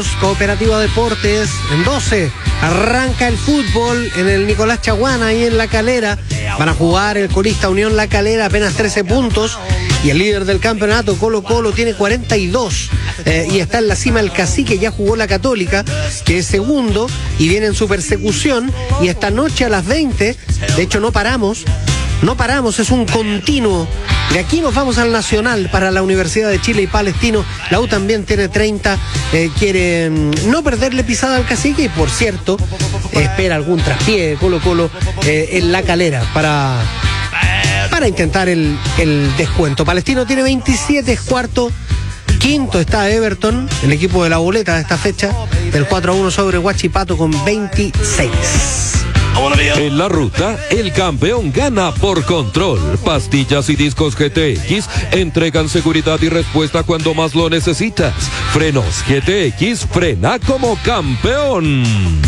Cooperativa Deportes en 12. Arranca el fútbol en el Nicolás Chaguán, ahí en La Calera. Van a jugar el colista Unión La Calera, apenas 13 puntos. Y el líder del campeonato, Colo Colo, tiene 42. Y está en la cima el Cacique, ya jugó la Católica, que es segundo, y viene en su persecución. Y esta noche a las 20, de hecho no paramos, es un continuo. De aquí nos vamos al Nacional para la Universidad de Chile y Palestino. La U también tiene 30, quiere no perderle pisada al Cacique y, por cierto, espera algún traspié de Colo Colo en La Calera para intentar el descuento. Palestino tiene 27, es cuarto. Quinto está Everton, el equipo de la boleta de esta fecha, del 4-1 sobre Huachipato con 26. En la ruta, el campeón gana por Control. Pastillas y discos GTX entregan seguridad y respuesta cuando más lo necesitas. Frenos GTX, frena como campeón.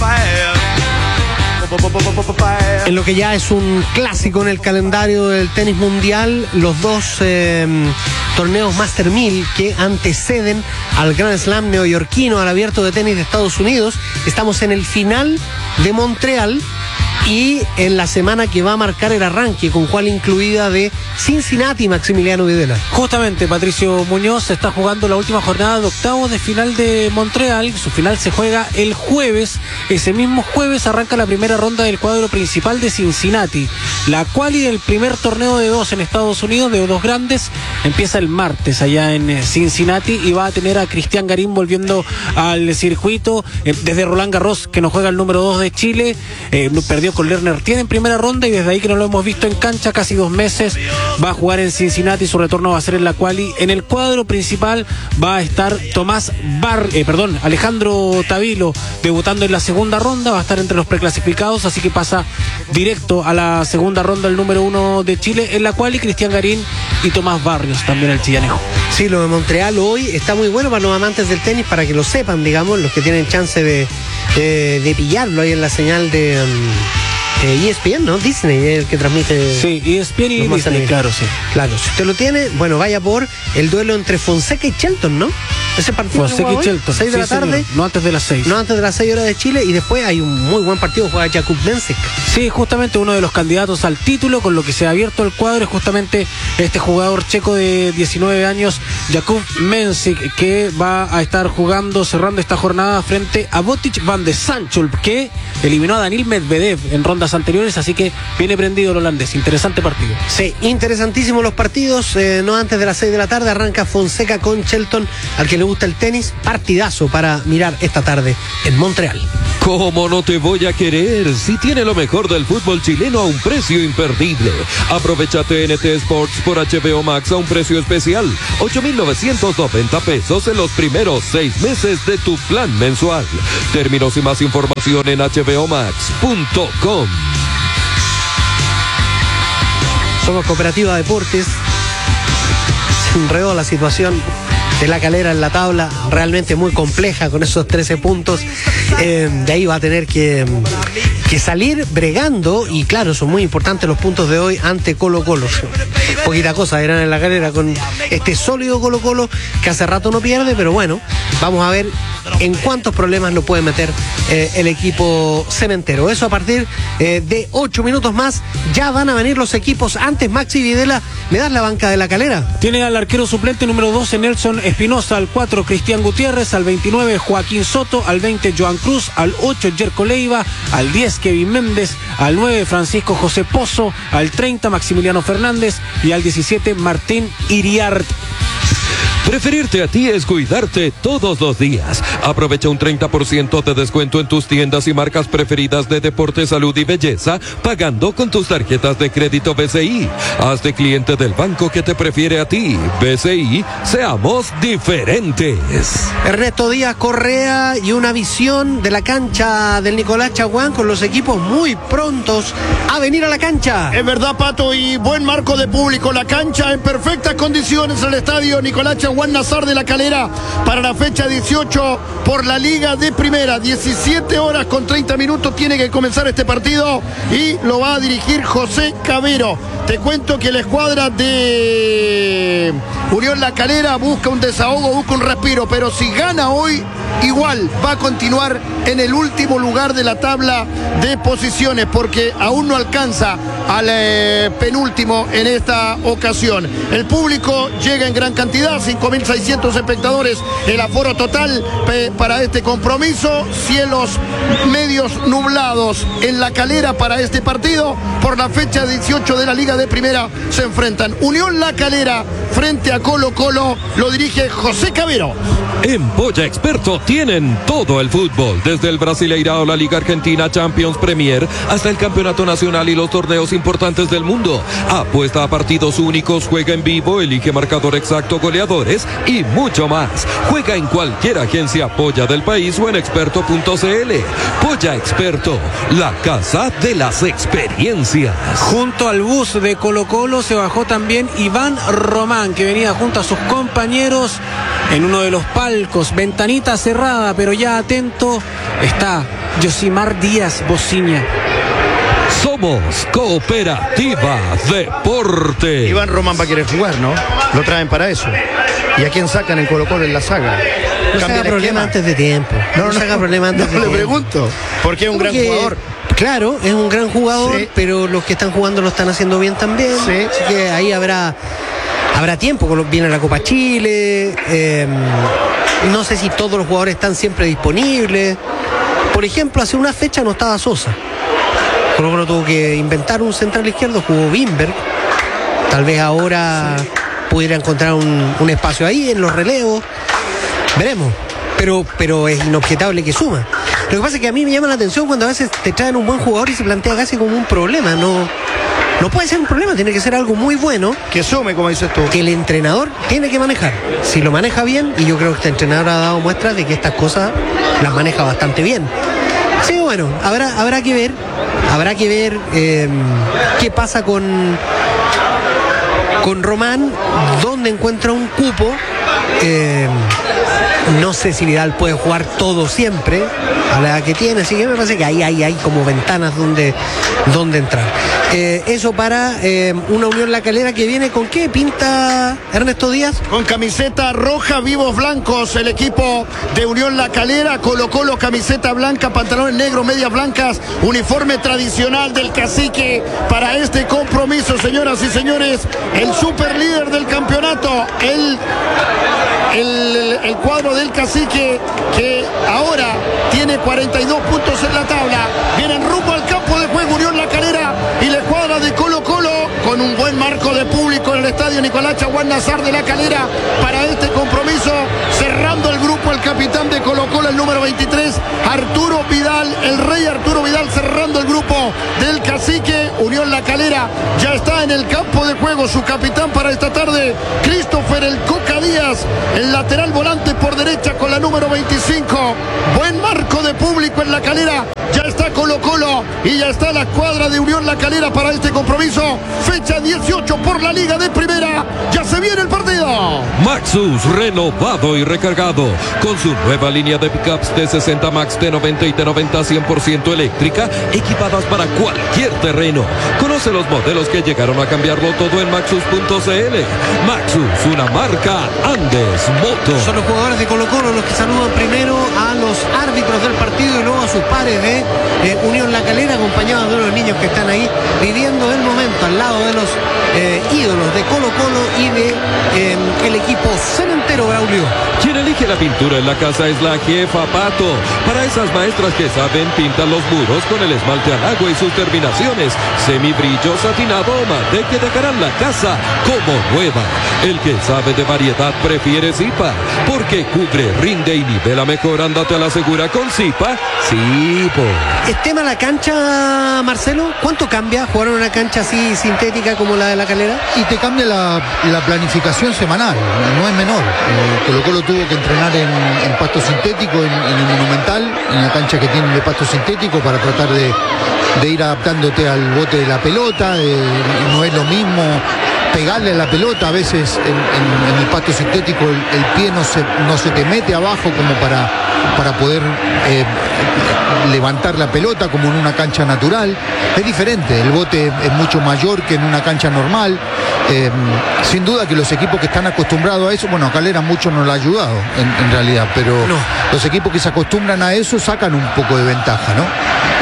En lo que ya es un clásico en el calendario del tenis mundial, los dos torneos Master 1000 que anteceden al Grand Slam neoyorquino, al Abierto de Tenis de Estados Unidos. Estamos en el final de Montreal y en la semana que va a marcar el arranque, con cual incluida de Cincinnati, Maximiliano Videla. Justamente, Patricio Muñoz está jugando la última jornada de octavos de final de Montreal. Su final se juega el jueves. Ese mismo jueves arranca la primera ronda del cuadro principal de Cincinnati. La quali del primer torneo de dos en Estados Unidos, de dos grandes, empieza el martes allá en Cincinnati y va a tener a Cristian Garín volviendo al circuito desde Roland Garros, que nos juega el número 2 de Chile. Perdió con Lerner Tiene en primera ronda y desde ahí que no lo hemos visto en cancha casi 2 meses. Va a jugar en Cincinnati, su retorno va a ser en la quali. En el cuadro principal va a estar Alejandro Tavilo debutando en la segunda ronda, va a estar entre los preclasificados, así que pasa directo a la segunda ronda el número 1 de Chile. En la quali, Cristian Garín y Tomás Barrios, también el chillanejo. Sí, lo de Montreal hoy está muy bueno para los amantes del tenis, para que lo sepan, digamos, los que tienen chance de pillarlo ahí en la señal de ESPN, ¿no? Disney es el que transmite. Sí, ESPN y Disney, claro, sí. Claro, si usted lo tiene, bueno, vaya por el duelo entre Fonseca y Shelton, ¿no? Ese partido Fonseca y Shelton, 6 de la tarde. Señor. No antes de las 6. No antes de las 6 horas de Chile, y después hay un muy buen partido, juega Jakub Mensik. Sí, justamente uno de los candidatos al título, con lo que se ha abierto el cuadro, es justamente este jugador checo de 19 años, Jakub Mensik, que va a estar jugando, cerrando esta jornada frente a Botic van de Sanchulp, que eliminó a Daniil Medvedev en rondas anteriores, así que viene prendido el holandés. Interesante partido. Sí, interesantísimos los partidos. No antes de las 6 de la tarde arranca Fonseca con Shelton. Al que le gusta el tenis, partidazo para mirar esta tarde en Montreal. ¿Cómo no te voy a querer si tiene lo mejor del fútbol chileno a un precio imperdible? Aprovecha TNT Sports por HBO Max a un precio especial, 8,990 pesos en los primeros 6 meses de tu plan mensual. Términos y más información en hbomax.com. Somos Cooperativa Deportes. Se enredó la situación de La Calera en la tabla, realmente muy compleja con esos 13 puntos. De ahí va a tener que salir bregando, y claro, son muy importantes los puntos de hoy ante Colo Colo. Poquita cosa eran en La Calera con este sólido Colo Colo que hace rato no pierde, pero bueno, vamos a ver en cuántos problemas lo puede meter el equipo cementero. Eso a partir de 8 minutos más. Ya van a venir los equipos. Antes, Maxi Videla, ¿me das la banca de La Calera? Tiene al arquero suplente número 12 Nelson Espinosa, al 4 Cristian Gutiérrez, al 29 Joaquín Soto, al 20 Joan Cruz, al 8 Jerko Leiva, al 10 Kevin Méndez, al 9 Francisco José Pozo, al 30 Maximiliano Fernández y al 17 Martín Iriart. Preferirte a ti es cuidarte todos los días. Aprovecha un 30% de descuento en tus tiendas y marcas preferidas de deporte, salud y belleza, pagando con tus tarjetas de crédito BCI. Hazte cliente del banco que te prefiere a ti. BCI, seamos diferentes. Ernesto Díaz Correa y una visión de la cancha del Nicolás Chaguán, con los equipos muy prontos a venir a la cancha. Es verdad, Pato, y buen marco de público. La cancha en perfectas condiciones, el estadio Nicolás Chaguán Juan Nazar de la Calera para la fecha 18 por la Liga de Primera. 17 horas con 30 minutos tiene que comenzar este partido y lo va a dirigir José Cabero. Te cuento que la escuadra de Unión La Calera busca un desahogo, busca un respiro, pero si gana hoy, igual va a continuar en el último lugar de la tabla de posiciones, porque aún no alcanza al penúltimo en esta ocasión. El público llega en gran cantidad, 5.600 espectadores, el aforo total para este compromiso. Cielos medios nublados en La Calera para este partido. Por la fecha 18 de la Liga de Primera se enfrentan Unión La Calera frente a Colo Colo. Lo dirige José Cabero. En Polla Experto tienen todo el fútbol, desde el Brasileirao, la Liga Argentina, Champions, Premier, hasta el Campeonato Nacional y los torneos importantes del mundo. Apuesta a partidos únicos, juega en vivo, elige marcador exacto, goleadores y mucho más. Juega en cualquier agencia Polla del país o en experto.cl. Polla Experto, la casa de las experiencias. Junto al bus de Colo Colo se bajó también Iván Román, que venía junto a sus compañeros en uno de los palcos, ventanita cerrada, pero ya atento está Yosimar Díaz Bociña. Somos Cooperativa Deporte. Iván Román va a querer jugar, ¿no? Lo traen para eso. ¿Y a quién sacan en Colo Colo en la saga? No se haga problema antes de tiempo. No se haga problema antes de tiempo. Le pregunto, porque es un gran jugador. Claro, es un gran jugador, sí, pero los que están jugando lo están haciendo bien también. Sí. Así que ahí habrá tiempo. Viene la Copa Chile. No sé si todos los jugadores están siempre disponibles. Por ejemplo, hace una fecha no estaba Sosa. Colo Colo tuvo que inventar un central izquierdo, jugó Wimberg. Tal vez ahora pudiera encontrar un espacio ahí en los relevos. Veremos. Pero es inobjetable que suma. Lo que pasa es que a mí me llama la atención cuando a veces te traen un buen jugador y se plantea casi como un problema. No puede ser un problema, tiene que ser algo muy bueno. Que sume, como dices tú. Que el entrenador tiene que manejar. Si lo maneja bien, y yo creo que este entrenador ha dado muestras de que estas cosas las maneja bastante bien. Sí, bueno, habrá que ver. Habrá que ver qué pasa con Román, dónde encuentra un cupo. No sé si Vidal puede jugar todo siempre a la edad que tiene, así que me parece que ahí hay como ventanas donde entrar. Eso para una Unión La Calera que viene con ¿qué pinta Ernesto Díaz? Con camiseta roja, vivos blancos, el equipo de Unión La Calera. Colo Colo, camiseta blanca, pantalones negros, medias blancas, uniforme tradicional del Cacique para este compromiso, señoras y señores. El super líder del campeonato, el cuadro del Cacique, que ahora tiene 42 puntos en la tabla. Vienen rumbo al campo de juego Unión La Calera y la escuadra de Colo Colo con un buen marco de público en el estadio Nicolás Chaguán Nazar de La Calera para este compromiso. Cerrando el grupo, el capitán de Colo Colo, el número 23, Arturo Vidal, el rey Arturo Vidal, cerrando el grupo del Cacique. Unión La Calera ya está en el campo de juego. Su capitán para esta tarde, Christopher el Coca Díaz, el lateral volante por derecha con la número 25. Buen marco de público en La Calera. Ya está Colo Colo y ya está la escuadra de Unión La Calera para este compromiso. Fecha 18 por la Liga de Primera. Ya se viene el partido. Maxus, renovado y recargado. Con su nueva línea de pickups T60 Max, T90 y T90 100% eléctrica, equipadas para cualquier terreno. Conoce los modelos que llegaron a cambiarlo todo en Maxus.cl. Maxus, una marca Andes Moto. Son los jugadores de Colo Colo los que saludan primero a los árbitros del partido y luego a sus pares de Unión La Calera, acompañados de los niños que están ahí viviendo el momento al lado de los ídolos de Colo Colo y de el equipo cementero Braulio. Quien elige la pintura en la casa es la jefa Pato. Para esas maestras que saben, pintan los muros con el esmalte al agua y sus terminaciones semibrillo, satinado o mate, que dejarán la casa como nueva. El que sabe de variedad prefiere Zipa, porque cubre, rinde y nivela mejor. Ándate a la segura con Zipa. Zipo. ¿Es tema la cancha, Marcelo? ¿Cuánto cambia jugar en una cancha así sintética como la de La Calera? Y te cambia la planificación semanal, no es menor. Colo Colo tuvo que entrenar en pasto sintético, en el Monumental, en la cancha que tienen de pasto sintético, para tratar de ir adaptándote al bote de la pelota. No es lo mismo pegarle a la pelota. A veces en el pasto sintético el pie no se te mete abajo como para poder levantar la pelota como en una cancha natural. Es diferente, el bote es mucho mayor que en una cancha normal. Sin duda que los equipos que están acostumbrados a eso, bueno, a Calera mucho no le ha ayudado en realidad, pero no. Los equipos que se acostumbran a eso sacan un poco de ventaja, ¿no?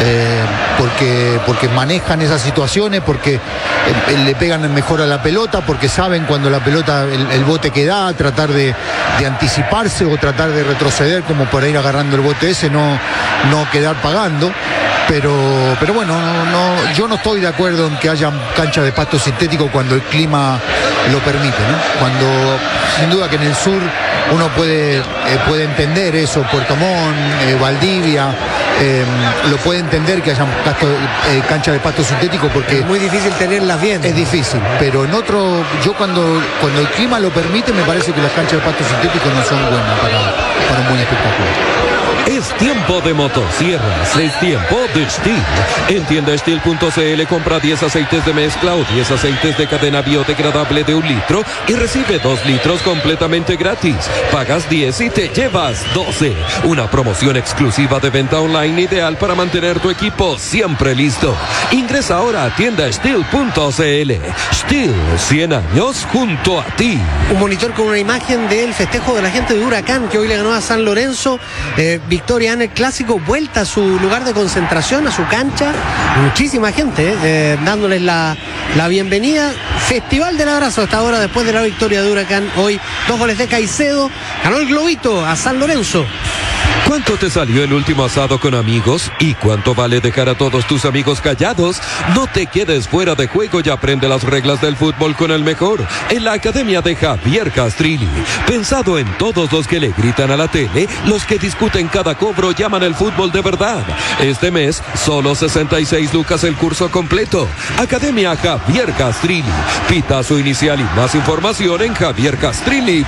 Porque manejan esas situaciones, porque le pegan mejor a la pelota, porque saben cuando la pelota, el bote que da, tratar de anticiparse o tratar de retroceder como para ir agarrando el bote ese, no quedar pagando. Pero bueno, yo no estoy de acuerdo en que haya cancha de pasto sintético cuando el clima lo permite, ¿no? Cuando, sin duda que en el sur uno puede entender eso, Puerto Montt, Valdivia, lo puede entender que haya cancha de pasto sintético porque es muy difícil tenerlas bien. Es difícil, pero en otro, yo cuando el clima lo permite, me parece que las canchas de pasto sintético no son buenas para un buen espectáculo. Es tiempo de motosierras, es tiempo de Stihl. En tienda Stihl.cl compra 10 aceites de mezcla o 10 aceites de cadena biodegradable de 1 litro y recibe 2 litros completamente gratis. Pagas 10 y te llevas 12. Una promoción exclusiva de venta online ideal para mantener tu equipo siempre listo. Ingresa ahora a tienda Stihl.cl. Stihl, 100 años junto a ti. Un monitor con una imagen del festejo de la gente de Huracán que hoy le ganó a San Lorenzo. Victoria en el clásico, vuelta a su lugar de concentración, a su cancha, muchísima gente dándoles la bienvenida. Festival del abrazo hasta ahora después de la victoria de Huracán. Hoy 2 goles de Caicedo, ganó el globito a San Lorenzo. ¿Cuánto te salió el último asado con amigos? ¿Y cuánto vale dejar a todos tus amigos callados? No te quedes fuera de juego y aprende las reglas del fútbol con el mejor. En la Academia de Javier Castrilli. Pensado en todos los que le gritan a la tele, los que discuten cada cobro llaman el fútbol de verdad. Este mes, solo 66 lucas el curso completo. Academia Javier Castrilli. Pitazo inicial y más información en javiercastrilli.cl.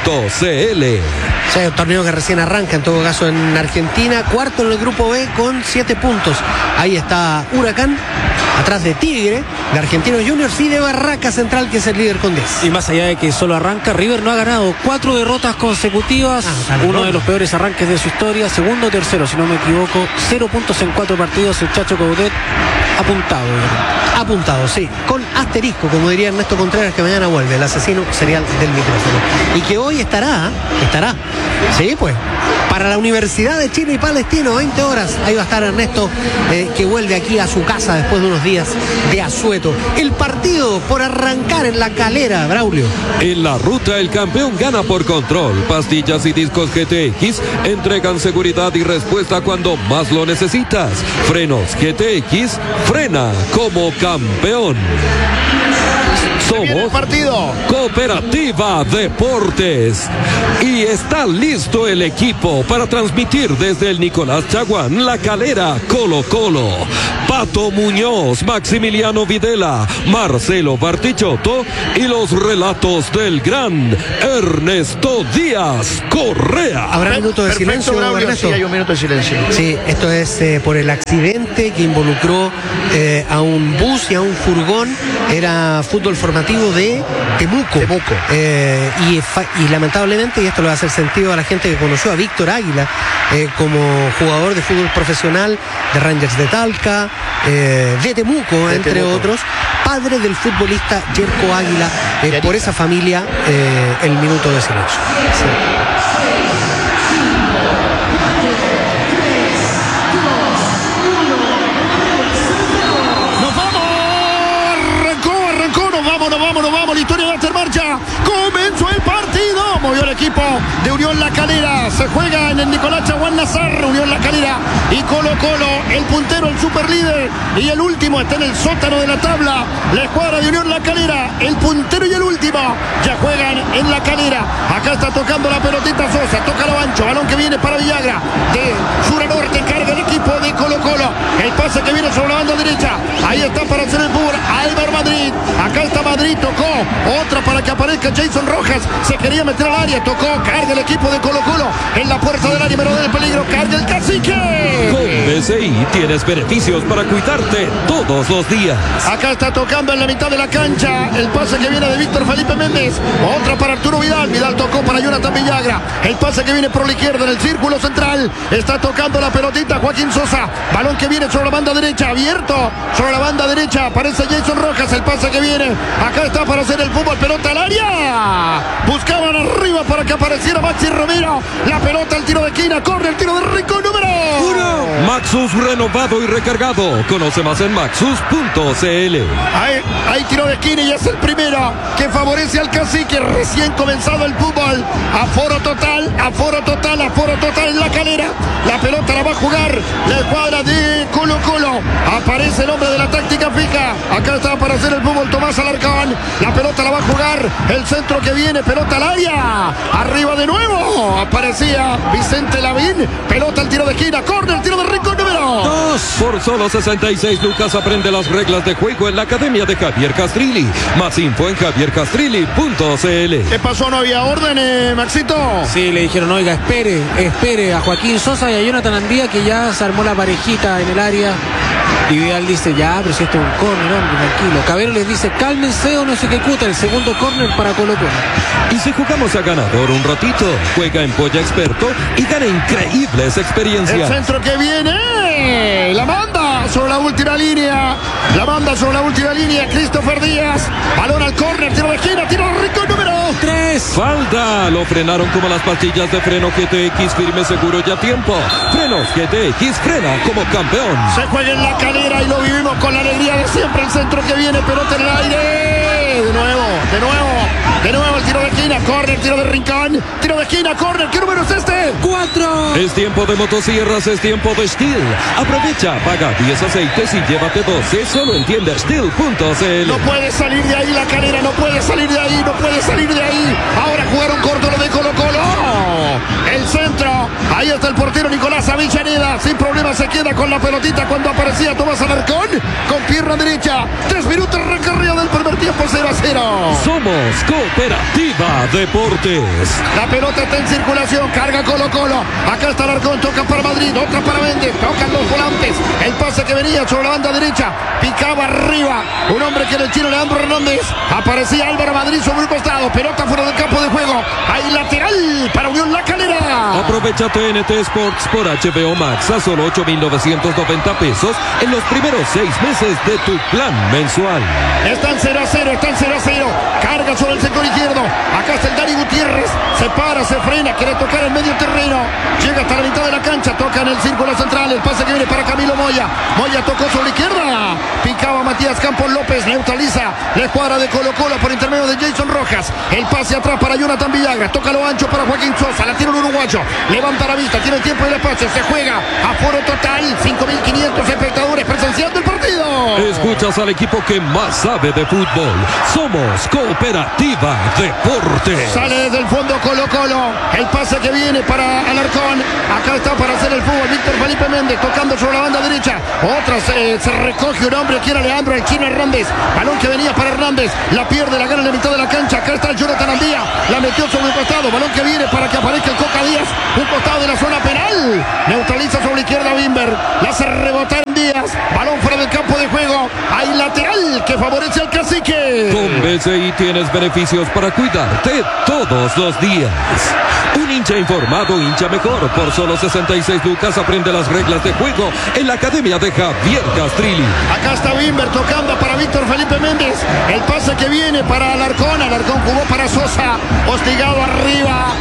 Sí, un torneo que recién arranca, en todo caso en Argentina, cuarto en el grupo B con 7 puntos. Ahí está Huracán, atrás de Tigre, de Argentinos Juniors y de Barraca Central, que es el líder con 10. Y más allá de que solo arranca, River no ha ganado 4 derrotas consecutivas, uno de los peores arranques de su historia, segundo o tercero, si no me equivoco, 0 puntos en 4 partidos, el Chacho Coudet apuntado, sí, con asterisco, como diría Ernesto Contreras, que mañana vuelve, el asesino serial del micrófono, y que hoy estará, sí, pues, para la Universidad de Chile y Palestino, 20 horas, ahí va a estar Ernesto, que vuelve aquí a su casa después de unos días de asueto. El partido por arrancar en La Calera, Braulio. En la ruta el campeón gana por control. Pastillas y discos GTX entregan seguridad y respuesta cuando más lo necesitas. Frenos GTX, frena como campeón. Somos Cooperativa Deportes y está listo el equipo para transmitir desde el Nicolás Chaguán, La Calera, Colo-Colo. Pato Muñoz, Maximiliano Videla, Marcelo Bartichotto y los relatos del gran Ernesto Díaz Correa. ¿Habrá minuto de silencio, Ernesto? Sí, hay un minuto de silencio. Sí, esto es por el accidente que involucró a un bus y a un furgón. Era fútbol formativo de Temuco. Y lamentablemente, y esto le va a hacer sentido a la gente que conoció a Víctor Águila como jugador de fútbol profesional de Rangers de Talca, de Temuco, entre otros, padre del futbolista Yerko Águila. Por esa familia, el minuto de silencio. Sí. Vamos, la historia va a hacer marcha. Comenzó el partido. Movió el equipo de Unión La Calera. Se juega en el Nicolás Chaguán Nazar. Unión La Calera y Colo-Colo, el puntero, el superlíder. Y el último está en el sótano de la tabla. La escuadra de Unión La Calera, el puntero y el último, ya juegan en La Calera. Acá está tocando la pelotita Sosa. Toca lo ancho. Balón que viene para Villagra. De sur a norte carga el equipo de Colo-Colo. El pase que viene sobre la banda derecha. Ahí está para hacer el fútbol Álvaro Madrid. Acá está Madrid. Tocó otra para que aparezca Jason Rojas. Se quería meter al área. Tocó. Carga el equipo de Colo-Colo en la puerta del área. Pero del peligro. Carga el Cacique. Con BCI tienes beneficios para cuidarte todos los días. Acá está tocando en la mitad de la cancha. El pase que viene de Víctor Felipe Méndez. Otra para Arturo Vidal. Vidal tocó para Jonathan Villagra. El pase que viene por la izquierda en el círculo central. Está tocando la pelotita Joaquín Sosa. Balón que viene sobre la banda derecha. Abierto sobre la banda derecha. Aparece Jason Rojas. El pase que viene. Acá está para hacer el fútbol. Pelota al área. Buscaban arriba para que apareciera Maxi Romero. La pelota al tiro de esquina. Corre el tiro de Rincón número 1. Maxus renovado y recargado. Conoce más en maxus.cl. Hay tiro de esquina y es el primero que favorece al Cacique. Recién comenzado el fútbol. Aforo total en la Calera. La pelota la va a jugar la escuadra de Colo Colo. Aparece el hombre de la táctica fija. Acá está para hacer el fútbol Tomás Alarcón. La pelota la va a jugar. El centro que viene. Pelota al área. Arriba de nuevo. Aparecía Vicente Lavín. Pelota al tiro de esquina. Corre el tiro de Rincón número 2. Por solo 66 lucas aprende las reglas de juego en la Academia de Javier Castrilli. Más info en javiercastrilli.cl. ¿Qué pasó? ¿No había orden, Maxito? Sí, le dijeron, oiga, espere a Joaquín Sosa y a Jonathan Andía, que ya se armó la parejita en el área. Y Vidal dice, ya, pero si esto es un córner, hombre, tranquilo. Cabero les dice, cálmense o no se ejecuta el segundo córner para Colo Colo. Y si jugamos a ganador un ratito, juega en Polla Experto y gana increíbles experiencias. El centro que viene, la manda sobre la última línea. Christopher Díaz. Balón al córner, tiro de esquina, tiro de Rincón número 3. Falta, lo frenaron como las pastillas de freno GTX, firme, seguro y a tiempo. Frenos GTX, frena como campeón. Se juega en la Calera y lo vivimos con la alegría de siempre. El centro que viene, pelota en el aire. De nuevo el tiro de esquina, córner, tiro de Rincón, tiro de esquina, córner. ¿Qué número es este? 4. Es tiempo de motosierras, es tiempo de Stihl. Aprovecha, paga 10 aceites y llévate 12. Solo entiende Stihl.cl. No puede salir de ahí la Calera, no puede salir de ahí. Ahora jugaron corto lo de Colo Colo. El centro, ahí está el portero Nicolás Avellaneda. Sin problema se queda con la pelotita cuando aparecía Tomás Alarcón. Con pierna derecha, 3 minutos recorrido del primer tiempo, 0-0. Somos Cooperativa Deportes. La pelota está en circulación, carga Colo Colo. Acá está Alarcón, toca para Madrid, otra para Méndez, tocan los volantes. El pase que venía sobre la banda derecha, picaba arriba un hombre que era el chino Leandro Hernández. Aparecía Álvaro Madrid sobre un costado, pelota fuera del campo de juego. Ahí lateral para Unión La Calera. Aprovecha TNT Sports por HBO Max a solo 8,990 pesos en los primeros 6 meses de tu plan mensual. Están 0-0. Carga sobre el sector izquierdo. Acá está el Dani Gutiérrez. Se para, se frena, quiere tocar el medio terreno. Llega hasta la mitad de la cancha, toca en el círculo central. El pase que viene para Camilo Moya. Moya tocó sobre la izquierda. Picaba Matías Campos López. Neutraliza la escuadra de Colo Colo por intermedio de Jason Rojas. El pase atrás para Jonathan Villagra. Toca lo ancho para Joaquín Sosa. La tira un uruguayo. Levanta la vista. Tiene el tiempo y el espacio. Se juega a foro total. 5.500 espectadores presenciando el partido. Escuchas al equipo que más sabe de fútbol. Somos Cooperativa Deportes. Sale desde el fondo Colo Colo. El pase que viene para Alarcón. Acá está para hacer el fútbol Víctor Felipe Méndez tocando sobre la banda derecha. Otra se recoge un hombre. Aquí era Leandro, el chino Hernández. Balón que venía para Hernández. La pierde, la gana en la mitad de la cancha. Acá está el Jonathan Andía. La metió sobre el costado. Balón que viene para que aparezca el Coca Díaz. Un costado de la zona penal. Neutraliza sobre la izquierda Wimber. La hace rebotar en Díaz. Balón fuera del campo de juego. Hay lateral que favorece al Cacique. Con BCI tienes beneficios para cuidarte todos los días. Un hincha informado, hincha mejor. Por solo 66 lucas aprende las reglas de juego en la Academia de Javier Castrilli. Acá está Wimber tocando para Víctor Felipe Méndez. El pase que viene para Alarcón. Alarcón jugó para Sosa. Hostigado arriba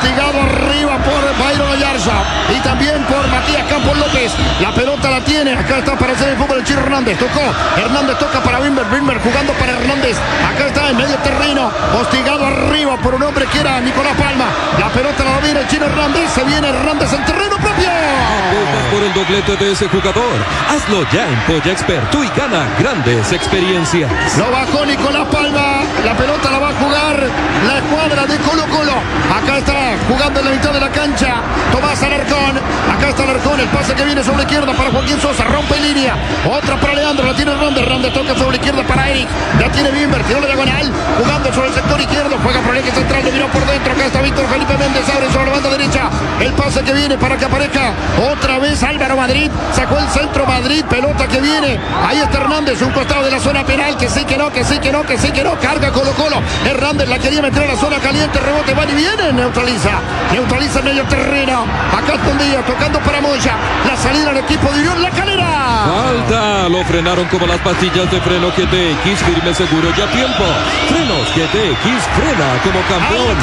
por Byron Ayarza. Y también por Matías Campos López. La pelota la tiene. Acá está para hacer el fútbol el Chino Hernández. Hernández toca para Wimber. Wimber jugando para Hernández. Acá está en medio terreno. Hostigado arriba por un hombre que era Nicolás Palma. La pelota la domina el Chino Hernández. Se viene Hernández en terreno propio. Apuesta por el doblete de ese jugador. Hazlo ya en Polla Experto y gana grandes experiencias. Lo bajó Nicolás Palma. La pelota la va a jugar la escuadra de Colo Colo. Acá está jugando en la mitad de la cancha Tomás Alarcón. Acá está Alarcón. El pase que viene sobre la izquierda para Joaquín Sosa. Rompe línea. Otra para Leandro. La tiene Hernández. Hernández toca sobre la izquierda para Eric. La tiene Wimber. Tiró la diagonal. Jugando sobre el sector izquierdo. Juega por el eje central. Le miró por dentro. Acá está Víctor Felipe Méndez. Abre sobre la banda derecha. El pase que viene para que aparezca otra vez es Álvaro Madrid. Sacó el centro Madrid. Pelota que viene. Ahí está Hernández, un costado de la zona penal. Que sí, que no, que sí, que no, que sí, que no. Carga Colo-Colo. Hernández la quería meter a la zona caliente. Rebote, van y viene. Neutraliza en medio terreno. Acá Tondía tocando para Moya. La salida del equipo de Unión La Calera. Falta, lo frenaron como las pastillas de freno GTX, firme, seguro, ya tiempo. Frenos GTX, frena como campeón.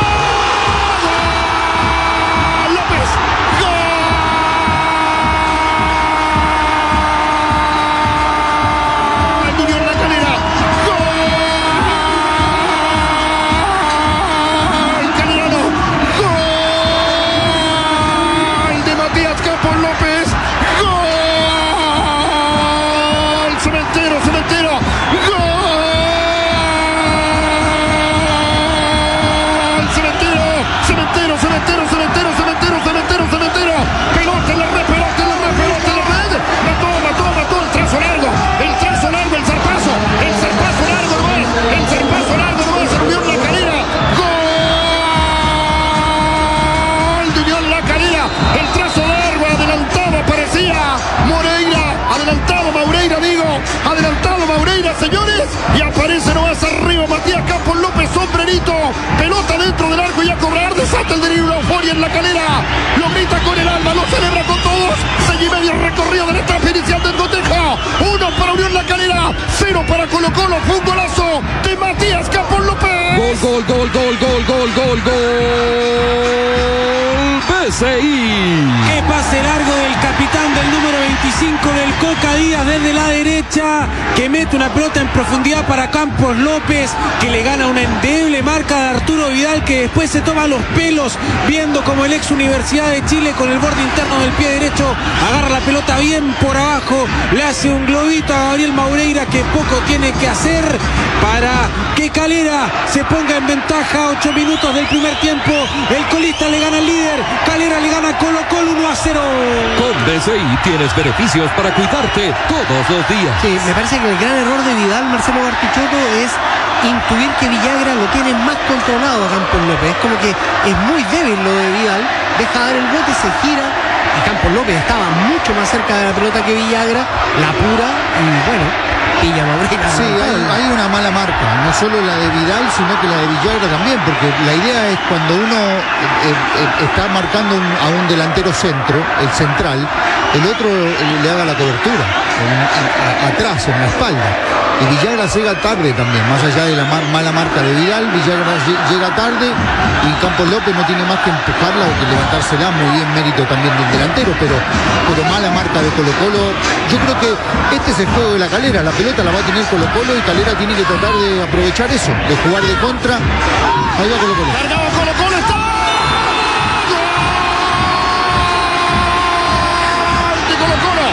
López, gol. Unión La Calera, gol. Calerano, gol de Matías Campos López. Cementero, pelota en la red, mató, el trazo largo, el zarpazo largo nomás, Unión La Calera, gol de Unión La Calera, el trazo largo, adelantado parecía adelantado Maureira, señores, y aparece nomás arriba Matías Campos López, sombrerito, pelota dentro del arco y a cobrar, desata el derivo, euforia en La Calera, lo grita con el alma, lo celebra con todos, 6:30 recorrido de la etapa inicial del cotejo, 1 para Unión La Calera, 0 para Colo-Colo, fue un golazo de Matías Campos López. Gol. PSI. Qué pase largo del capitán del número 25 del Coca Díaz desde la derecha, que mete una pelota en profundidad para Campos López, que le gana una endeble marca de Arturo Vidal, que después se toma los pelos viendo como el ex Universidad de Chile con el borde interno del pie derecho agarra la pelota bien por abajo, le hace un globito a Gabriel Maureira, que poco tiene que hacer para que Calera se ponga en ventaja. 8 minutos del primer tiempo, el colista le gana al líder, Calera le gana a Colo-Colo 1-0. Con BCI tienes beneficios para cuidarte todos los días. Sí, me parece que el gran error de Vidal, Marcelo Bartichotto, es intuir que Villagra lo tiene más controlado a Campos López. Es como que es muy débil lo de Vidal, deja dar el bote, se gira, y Campos López estaba mucho más cerca de la pelota que Villagra, la apura y bueno, pilla Maureira. Sí, hay una mala marca, no solo la de Vidal, sino que la de Villagra también, porque la idea es cuando uno está marcando a un delantero centro, el central, el otro le haga la cobertura, atrás, en la espalda. Y Villagra llega tarde también, más allá de la mala marca de Vidal, Villagra llega tarde y Campos López no tiene más que empujarla o que levantársela, muy bien mérito también del delantero, pero mala marca de Colo-Colo. Yo creo que este es el juego de La Calera, la pelota la va a tener Colo-Colo y Calera tiene que tratar de aprovechar eso, de jugar de contra. Ahí va Colo-Colo. Cargado Colo-Colo, está. ¡Gol de Colo-Colo!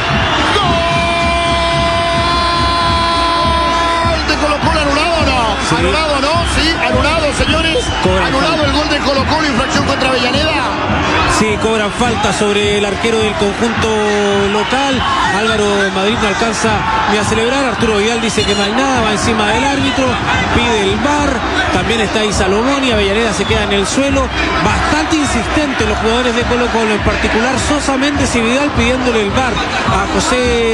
¡Gol de Colo-Colo! ¿Anulado o no? Sí. ¿Anulado o no? Sí, anulado, señores. Anulado el gol de Colo-Colo, infracción contra Avellaneda. Sí, cobran falta sobre el arquero del conjunto local. Álvaro Madrid no alcanza ni a celebrar. Arturo Vidal dice que no hay nada, va encima del árbitro, pide el VAR. También está ahí Salomón y Avellaneda se queda en el suelo. Bastante insistentes los jugadores de Colo-Colo, en particular Sosa, Méndez y Vidal, pidiéndole el VAR a José